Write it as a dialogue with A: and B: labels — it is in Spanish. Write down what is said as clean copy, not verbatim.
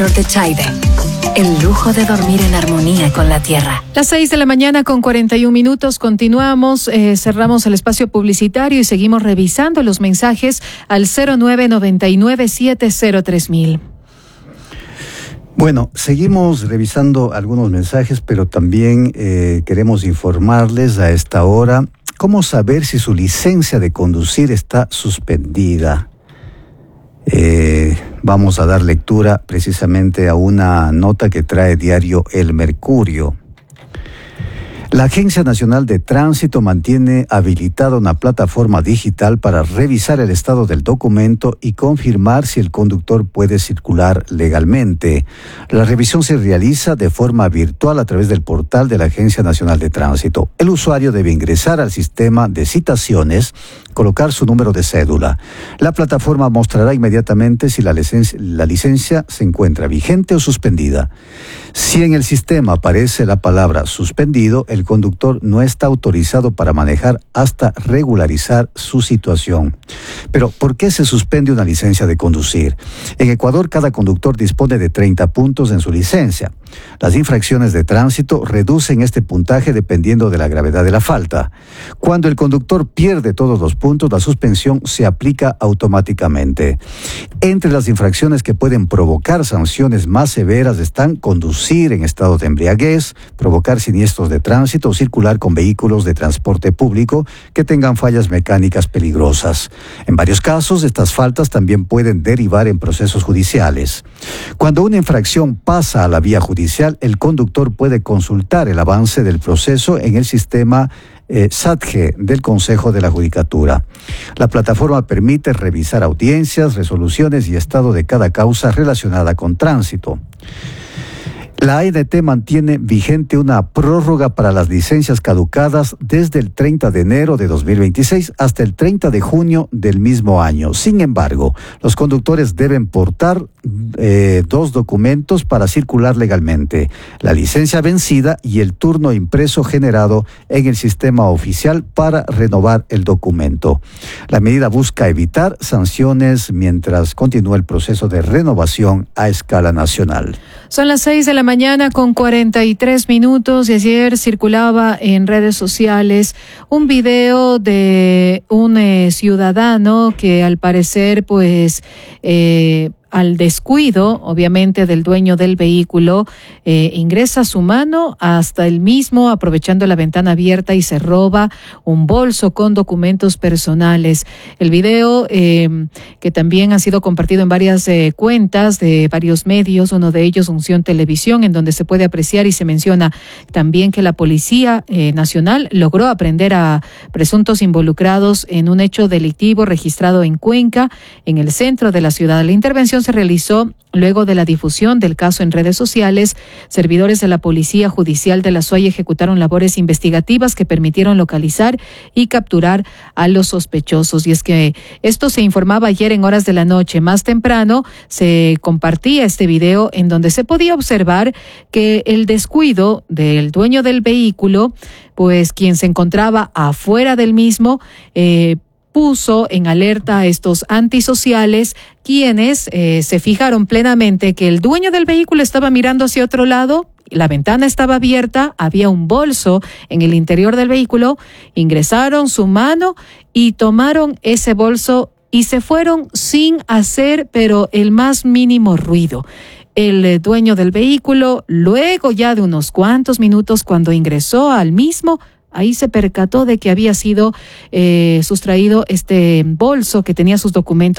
A: Nortechaide. El lujo de dormir en armonía con la tierra.
B: Las 6:41 a.m. Continuamos, cerramos el espacio publicitario y seguimos revisando los mensajes al 0999703000.
C: Bueno, seguimos revisando algunos mensajes, pero también queremos informarles a esta hora cómo saber si su licencia de conducir está suspendida. Vamos a dar lectura precisamente a una nota que trae diario El Mercurio. La Agencia Nacional de Tránsito mantiene habilitada una plataforma digital para revisar el estado del documento y confirmar si el conductor puede circular legalmente. La revisión se realiza de forma virtual a través del portal de la Agencia Nacional de Tránsito. El usuario debe ingresar al sistema de citaciones, colocar su número de cédula. La plataforma mostrará inmediatamente si la licencia se encuentra vigente o suspendida. Si en el sistema aparece la palabra suspendido, el conductor no está autorizado para manejar hasta regularizar su situación. Pero, ¿por qué se suspende una licencia de conducir? En Ecuador, cada conductor dispone de 30 puntos en su licencia. Las infracciones de tránsito reducen este puntaje dependiendo de la gravedad de la falta. Cuando el conductor pierde todos los puntos, la suspensión se aplica automáticamente. Entre las infracciones que pueden provocar sanciones más severas están conducir en estado de embriaguez, provocar siniestros de tránsito o circular con vehículos de transporte público que tengan fallas mecánicas peligrosas. En varios casos, estas faltas también pueden derivar en procesos judiciales. Cuando una infracción pasa a la vía judicial, el conductor puede consultar el avance del proceso en el sistema SATGE del Consejo de la Judicatura. La plataforma permite revisar audiencias, resoluciones y estado de cada causa relacionada con tránsito. La ANT mantiene vigente una prórroga para las licencias caducadas desde el 30 de enero de 2026 hasta el 30 de junio del mismo año. Sin embargo, los conductores deben portar dos documentos para circular legalmente: la licencia vencida y el turno impreso generado en el sistema oficial para renovar el documento. La medida busca evitar sanciones mientras continúa el proceso de renovación a escala nacional.
B: Son las 6:43 y ayer circulaba en redes sociales un video de un ciudadano que al parecer al descuido, obviamente, del dueño del vehículo, ingresa su mano hasta el mismo, aprovechando la ventana abierta, y se roba un bolso con documentos personales. El video, que también ha sido compartido en varias cuentas de varios medios, uno de ellos Unción Televisión, en donde se puede apreciar y se menciona también que la Policía Nacional logró aprender a presuntos involucrados en un hecho delictivo registrado en Cuenca, en el centro de la ciudad. La intervención se realizó luego de la difusión del caso en redes sociales. Servidores de la Policía Judicial de la SUAY ejecutaron labores investigativas que permitieron localizar y capturar a los sospechosos. Y es que esto se informaba ayer en horas de la noche. Más temprano se compartía este video en donde se podía observar que el descuido del dueño del vehículo, pues quien se encontraba afuera del mismo, puso en alerta a estos antisociales, quienes se fijaron plenamente que el dueño del vehículo estaba mirando hacia otro lado, la ventana estaba abierta, había un bolso en el interior del vehículo, ingresaron su mano y tomaron ese bolso y se fueron sin hacer pero el más mínimo ruido. El dueño del vehículo, luego ya de unos cuantos minutos, cuando ingresó al mismo, ahí se percató de que había sido sustraído este bolso que tenía sus documentos